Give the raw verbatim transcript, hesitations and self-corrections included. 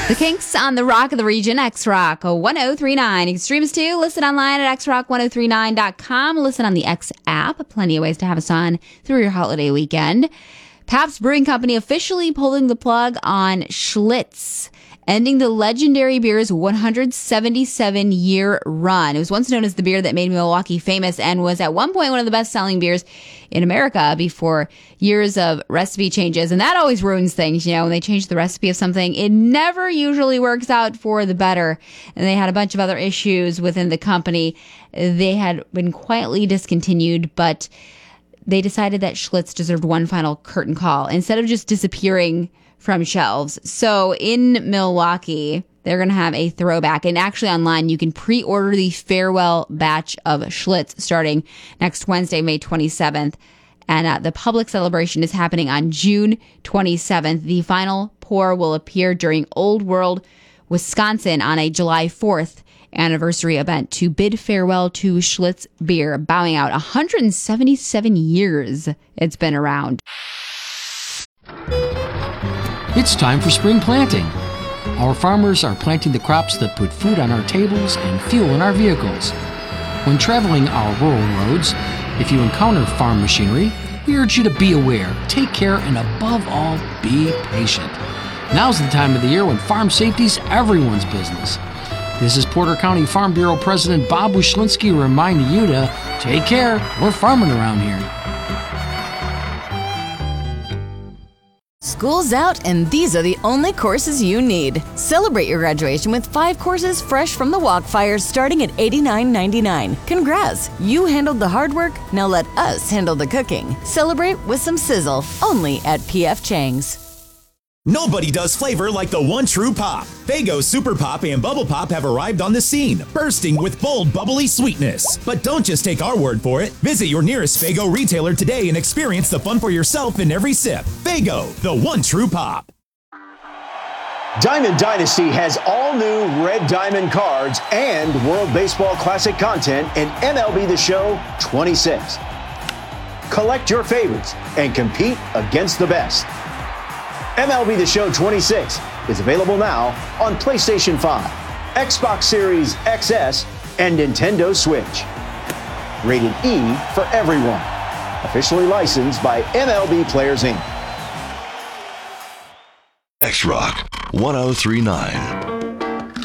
The Kinks on the Rock of the Region, X-Rock one oh three nine. Extremes two, listen online at x rock one oh three nine dot com. Listen on the X app. Plenty of ways to have us on through your holiday weekend. Pabst Brewing Company officially pulling the plug on Schlitz, ending the legendary beer's one hundred seventy-seven year run. It was once known as the beer that made Milwaukee famous and was at one point one of the best-selling beers in America before years of recipe changes. And that always ruins things, you know, when they change the recipe of something. It never usually works out for the better. And they had a bunch of other issues within the company. They had been quietly discontinued, but they decided that Schlitz deserved one final curtain call instead of just disappearing from shelves. So in Milwaukee, they're going to have a throwback. And actually online, you can pre-order the farewell batch of Schlitz starting next Wednesday, May twenty-seventh. And uh, the public celebration is happening on June twenty-seventh. The final pour will appear during Old World, Wisconsin on a July fourth anniversary event to bid farewell to Schlitz beer, bowing out one hundred seventy-seven years it's been around. It's time for spring planting. Our farmers are planting the crops that put food on our tables and fuel in our vehicles. When traveling our rural roads, if you encounter farm machinery, we urge you to be aware, take care, and above all, be patient. Now's the time of the year when farm safety's everyone's business. This is Porter County Farm Bureau President Bob Wyszynski reminding you to take care. We're farming around here. School's out, and these are the only courses you need. Celebrate your graduation with five courses fresh from the Walkfire starting at eighty-nine ninety-nine. Congrats! You handled the hard work, now let us handle the cooking. Celebrate with some sizzle, only at P F Chang's. Nobody does flavor like the one true pop. Faygo Super Pop and Bubble Pop have arrived on the scene, bursting with bold, bubbly sweetness. But don't just take our word for it. Visit your nearest Faygo retailer today and experience the fun for yourself in every sip. Faygo, the one true pop. Diamond Dynasty has all new Red Diamond cards and World Baseball Classic content in M L B The Show twenty-six. Collect your favorites and compete against the best. M L B The Show twenty-six is available now on PlayStation five, Xbox Series X S, and Nintendo Switch. Rated E for everyone. Officially licensed by M L B Players Incorporated. X-Rock one oh three nine.